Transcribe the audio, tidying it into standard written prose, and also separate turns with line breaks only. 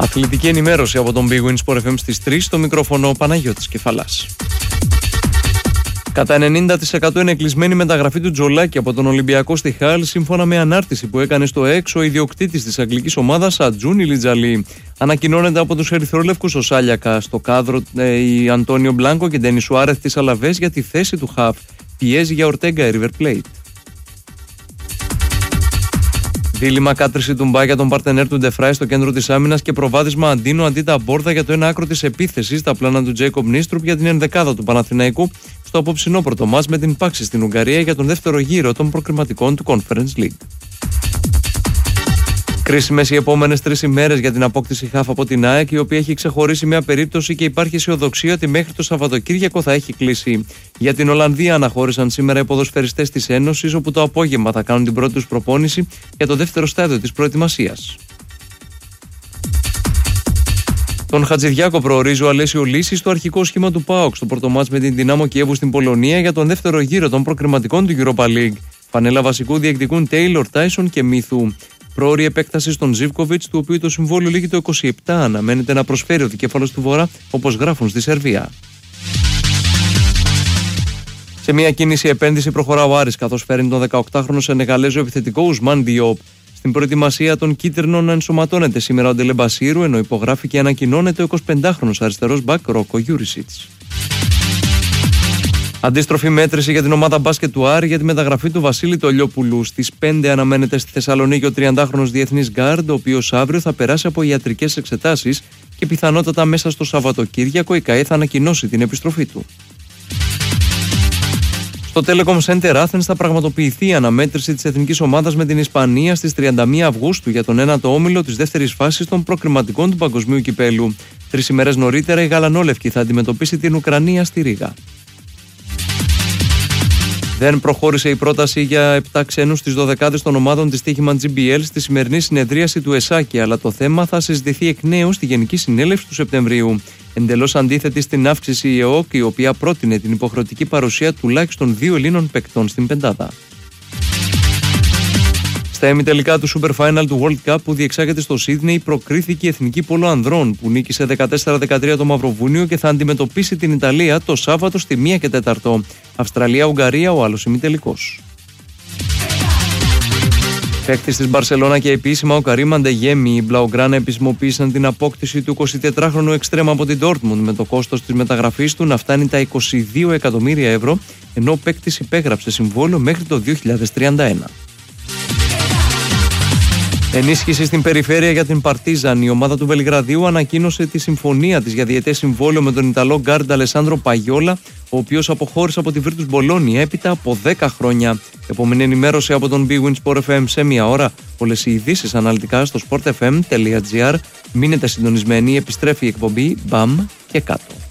Αθλητική ενημέρωση από τον Big Win Sport FM στις 3, στο μικρόφωνο Παναγιώτης Κεφαλάς. Κατά 90% είναι κλεισμένη μεταγραφή του Τζολάκη από τον Ολυμπιακό στη Χάλ, σύμφωνα με ανάρτηση που έκανε στο X ο ιδιοκτήτης της αγγλικής ομάδας Ατζούνι Λιτζαλή. Ανακοινώνεται από τους ερυθρόλευκους ο Σάλιακα. Στο κάδρο η Αντώνιο Μπλάνκο και Ντένι Σουάρεθ της Αλαβές για τη θέση του Χαφ. Πιέζει για Ορτέγκα η River Plate. Δίλημμα κάτρηση του Μπά για τον παρτενέρ του Ντεφράι στο κέντρο της άμυνας και προβάδισμα Αντίνο αντί τα Μπόρδα για το ένα άκρο της επίθεσης στα πλάνα του Τζέικομπ Νίστρουπ για την ενδεκάδα του Παναθηναϊκού στο απόψινό πρώτο μάτς με την Πάξη στην Ουγγαρία για τον δεύτερο γύρο των προκριματικών του Conference League. Κρίσιμες οι επόμενες 3 ημέρες για την απόκτηση Χαφ από την ΑΕΚ, η οποία έχει ξεχωρίσει μια περίπτωση και υπάρχει αισιοδοξία ότι μέχρι το Σαββατοκύριακο θα έχει κλείσει. Για την Ολλανδία αναχώρησαν σήμερα οι ποδοσφαιριστές της Ένωσης, όπου το απόγευμα θα κάνουν την πρώτη τους προπόνηση για το δεύτερο στάδιο της προετοιμασίας. Τον Χατζηδιάκο προορίζει ο Αλέσιο Λύση στο αρχικό σχήμα του ΠΑΟΚ στο πρωτομάτς με την Δυνάμο Κιέβου στην Πολωνία για τον δεύτερο γύρο των προκριματικών του Europa League. Φανέλα βασικού διεκδικούν Τέιλορ, Τάισον και Μίθου. Πρόωρη επέκταση στον Ζίβκοβιτς, του οποίου το συμβόλαιο λήγει το 27, αναμένεται να προσφέρει ο δικέφαλος του Βορρά, όπως γράφουν στη Σερβία. Σε μια κίνηση επένδυση προχωρά ο Άρης, καθώς φέρνει τον 18χρονο Σενεγαλέζο επιθετικό Ουσμάν Διόπ. Στην προετοιμασία των κίτρινων ενσωματώνεται σήμερα ο Ντελεμπασίρου, ενώ υπογράφει και ανακοινώνεται ο 25χρονος αριστερός μπακ Ρόκο Γιούρισιτς. Αντίστροφη μέτρηση για την ομάδα μπάσκετ του Άρη για τη μεταγραφή του Βασίλη Τολιόπουλου. Στις 5 αναμένεται στη Θεσσαλονίκη ο 30χρονος διεθνής γκάρντ, ο οποίος αύριο θα περάσει από ιατρικές εξετάσεις και πιθανότατα μέσα στο Σαββατοκύριακο η ΚΑΕ θα ανακοινώσει την επιστροφή του. Στο Telecom Center Athens θα πραγματοποιηθεί η αναμέτρηση της εθνικής ομάδας με την Ισπανία στις 31 Αυγούστου για τον 9ο όμιλο της δεύτερης φάσης των προκριματικών του Παγκοσμίου Κυπέλου. 3 ημέρες νωρίτερα η Γαλανόλευκη θα αντιμετωπίσει την Ουκρανία στη Ρήγα. Δεν προχώρησε η πρόταση για 7 ξένους στις 12 των ομάδων της στοίχημα GBL στη σημερινή συνεδρίαση του ΕΣΑΚΙ, αλλά το θέμα θα συζητηθεί εκ νέου στη Γενική Συνέλευση του Σεπτεμβρίου. Εντελώς αντίθετη στην αύξηση η ΕΟΚ, η οποία πρότεινε την υποχρεωτική παρουσία τουλάχιστον 2 Ελλήνων παικτών στην πεντάδα. Στα ημιτελικά του Super Final του World Cup που διεξάγεται στο Σίδνεϊ, προκρίθηκε η Εθνική Πόλο Ανδρών που νίκησε 14-13 το Μαυροβούνιο και θα αντιμετωπίσει την Ιταλία το Σάββατο στη 1 και 4. Αυστραλία-Ουγγαρία ο άλλος ημιτελικός. Παίκτης της Μπαρσελόνα και επίσημα ο Καρίμ Αντεγέμι, οι Μπλαουγκράνα επισημοποίησαν την απόκτηση του 24χρονου εξτρέμ από την Ντόρτμουντ με το κόστος της μεταγραφής του να φτάνει τα 22 εκατομμύρια ευρώ, ενώ ο παίκτης υπέγραψε συμβόλαιο μέχρι το 2031. Ενίσχυση στην περιφέρεια για την Παρτίζαν. Η ομάδα του Βελιγραδίου ανακοίνωσε τη συμφωνία της για διετές συμβόλαιο με τον Ιταλό γκάρντ Αλεσάνδρο Παγιόλα, ο οποίος αποχώρησε από τη Βίρτους Μπολόνια έπειτα από 10 χρόνια. Επόμενη ενημέρωση από τον Big Win Sport FM σε 1 ώρα. Όλες οι ειδήσεις αναλυτικά στο sportfm.gr. Μείνετε συντονισμένοι, επιστρέφει η εκπομπή Μπαμ και κάτω.